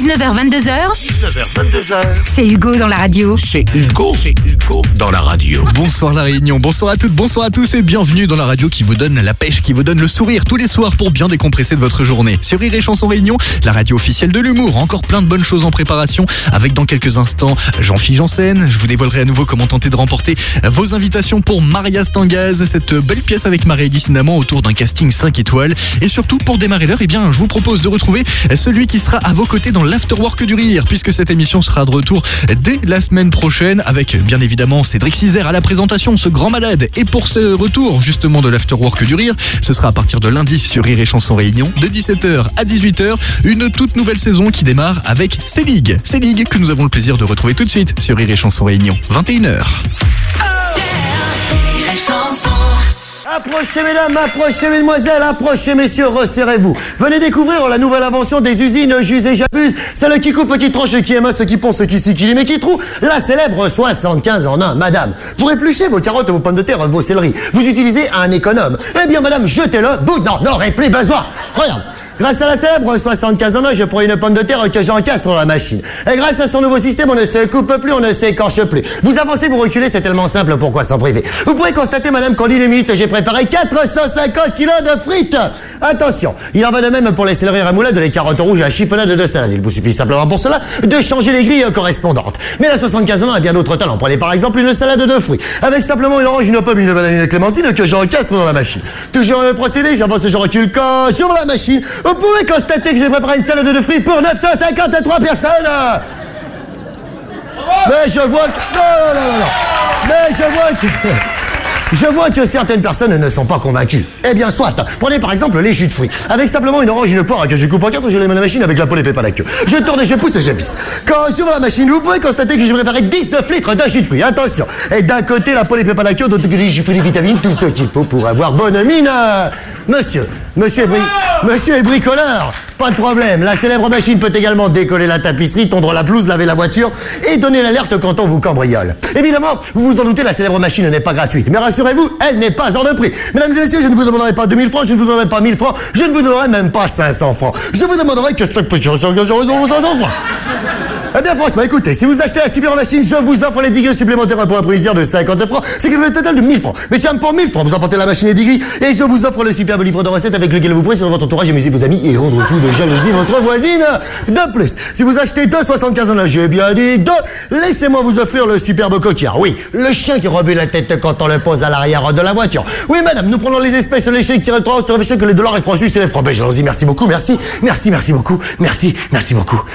19h22h. 19h22h. C'est Hugo dans la radio. C'est Hugo dans la radio. Bonsoir La Réunion, bonsoir à toutes, bonsoir à tous et bienvenue dans la radio qui vous donne la pêche, qui vous donne le sourire tous les soirs pour bien décompresser de votre journée. Sur Rire et Chanson Réunion, la radio officielle de l'humour. Encore plein de bonnes choses en préparation avec dans quelques instants Jean-Philippe Janssen. Je vous dévoilerai à nouveau comment tenter de remporter vos invitations pour Maria Stangaz, cette belle pièce avec Marie-Élie Cinnamon autour d'un casting 5 étoiles. Et surtout pour démarrer l'heure, je vous propose de retrouver celui qui sera à vos côtés dans l'Afterwork du Rire, puisque cette émission sera de retour dès la semaine prochaine avec bien évidemment Cédric Cizère à la présentation, ce grand malade. Et pour ce retour justement de l'Afterwork du Rire, ce sera à partir de lundi sur Rire et Chanson Réunion de 17h à 18h, une toute nouvelle saison qui démarre avec C-League que nous avons le plaisir de retrouver tout de suite sur Rire et Chanson Réunion, 21h. Approchez mesdames, approchez mesdemoiselles, approchez messieurs, resserrez-vous. Venez découvrir la nouvelle invention des usines J'use et J'abuse. Celle qui coupe, qui tranche, qui émasse, qui ponce, qui scie, qui lime et qui troue. La célèbre 75 en 1, madame. Pour éplucher vos carottes, vos pommes de terre, vos céleris, vous utilisez un économe. Eh bien madame, jetez-le, vous n'en aurez plus besoin. Regarde. Grâce à la célèbre 75 en 1, je prends une pomme de terre que j'encastre dans la machine. Et grâce à son nouveau système, on ne se coupe plus, on ne s'écorche plus. Vous avancez, vous reculez, c'est tellement simple, pourquoi s'en priver? Vous pourrez constater, madame, qu'en 10 minutes, j'ai préparé 450 kilos de frites. Attention, il en va de même pour les céleris remoulades, les carottes rouges à chiffonade de salade. Il vous suffit simplement pour cela de changer les grilles correspondantes. Mais la 75 en 1 a bien d'autres talents. Prenez par exemple une salade de fruits, avec simplement une orange, une pomme, une banane, une clémentine que j'encastre dans la machine. Toujours le procédé, j'avance, je recule quand j'ouvre la machine. Vous pouvez constater que j'ai préparé une salade de fruits pour 953 personnes. Mais je vois que... Non. Mais je vois que certaines personnes ne sont pas convaincues. Eh bien, soit. Prenez par exemple les jus de fruits. Avec simplement une orange, une poire que je coupe en 4, je les mets dans la machine avec la peau, les pépins, la queue. Je tourne et je pousse et je visse. Quand j'ouvre la machine, vous pouvez constater que j'ai préparé 19 litres de jus de fruits. Attention. Et d'un côté, la peau, les pépins, la queue, d'autre côté, les jus de fruits, les vitamines, tout ce qu'il faut pour avoir bonne mine. Monsieur est bricoleur. Pas de problème. La célèbre machine peut également décoller la tapisserie, tondre la pelouse, laver la voiture et donner l'alerte quand on vous cambriole. Évidemment, vous vous en doutez, la célèbre machine n'est pas gratuite. Mais rassurez-vous, elle n'est pas hors de prix. Mesdames et messieurs, je ne vous demanderai pas 2000 francs, je ne vous demanderai pas 1000 francs, je ne vous donnerai même pas 500 francs. Je vous demanderai que 5 petits francs. Eh bien, franchement, écoutez, si vous achetez la super machine, je vous offre les 10 grilles supplémentaires pour un prix unitaire de 50 francs, ce qui fait un total de 1000 francs. Mais si pour 1000 francs, vous emportez la machine et 10 grilles, et je vous offre le superbe livre de recettes avec lequel vous pourrez sur votre entourage amuser vos amis et rendre fou de jalousie votre voisine. De plus, si vous achetez 2,75 en âge, j'ai bien dit 2, laissez-moi vous offrir le superbe coquillard. Oui, le chien qui remue la tête quand on le pose à l'arrière de la voiture. Oui, madame, nous prenons les espèces léchées qui tirent le 3, que les dollars et francs suisses et les francs belges. Allons-y, merci beaucoup, merci beaucoup, merci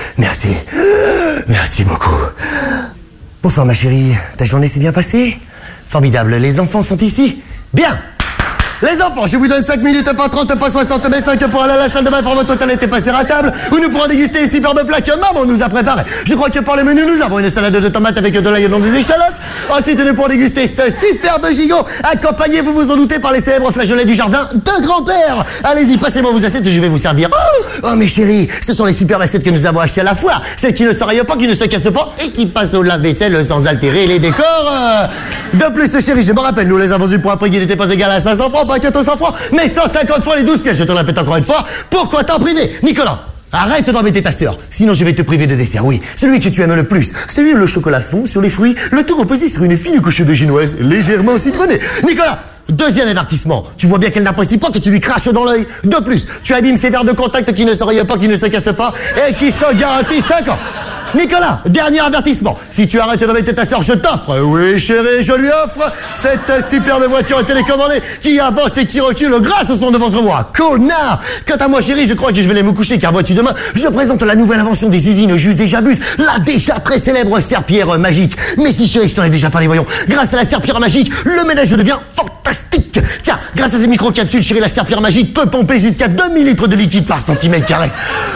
beaucoup. Bonsoir ma chérie, ta journée s'est bien passée? Formidable, les enfants sont ici? Bien. Les enfants, je vous donne 5 minutes, pas 30, pas 60, mais 5 pour aller à la salle de bain, votre total était passé à table, où nous pourrons déguster les superbes plats que maman nous a préparés. Je crois que pour le menu, nous avons une salade de tomates avec de l'ail dans des échalotes. Ensuite, nous pourrons déguster ce superbe gigot, accompagné, vous vous en doutez, par les célèbres flageolets du jardin de grand-père. Allez-y, passez-moi vos assiettes, je vais vous servir. Oh, mes chéris, ce sont les superbes assiettes que nous avons achetées à la foire. Celles qui ne s'arrêtent pas, qui ne se cassent pas, et qui passent au lave-vaisselle sans altérer les décors. De plus, chéris, je me rappelle, nous les avons eu pour un prix qui n'était pas égal à 500 francs, pas 400 francs, mais 150 fois les 12 pièces. Je te le répète encore une fois, pourquoi t'en priver? Nicolas, arrête d'embêter ta sœur, sinon je vais te priver de dessert, oui. Celui que tu aimes le plus, celui où le chocolat fond sur les fruits, le tout reposé sur une fine couche de génoise légèrement citronnée. Nicolas, deuxième avertissement, tu vois bien qu'elle n'apprécie pas que tu lui craches dans l'œil. De plus, tu abîmes ces verres de contact qui ne se rayent pas, qui ne se cassent pas et qui sont garantis 5 ans. Nicolas, dernier avertissement. Si tu arrêtes d'embêter ta sœur, je t'offre, oui chérie, je lui offre cette superbe voiture télécommandée qui avance et qui recule grâce au son de votre voix. Connard! Quant à moi chérie, je crois que je vais aller me coucher car vois-tu demain, je présente la nouvelle invention des usines J'use et J'abuse, la déjà très célèbre serpillière magique. Mais si chérie, je t'en ai déjà parlé, voyons. Grâce à la serpillière magique, le ménage devient fantastique. Tiens, grâce à ces micro-capsules, chérie, la serpillière magique peut pomper jusqu'à 2000 litres de liquide par centimètre carré.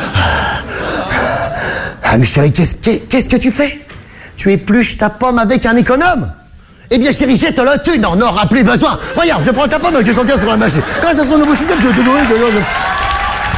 Ah mais chérie, qu'est-ce que tu fais? Tu épluches ta pomme avec un économe? Eh bien chérie, jette-le, tu n'en auras plus besoin. Regarde, je prends ta pomme que j'encaisse sur la machine. Grâce à son nouveau système, je vais te donner...